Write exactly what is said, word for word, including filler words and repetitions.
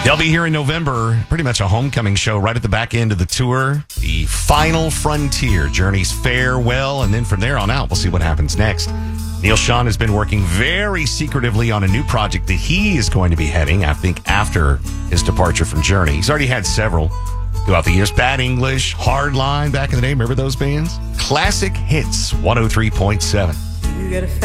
They'll be here in November, pretty much a homecoming show right at the back end of the tour. The Final Frontier, Journey's farewell, and then from there on out, we'll see what happens next. Neil Schon has been working very secretively on a new project that he is going to be heading, I think, after his departure from Journey. He's already had several throughout the years. Bad English, Hardline back in the day. Remember those bands? Classic Hits one oh three point seven.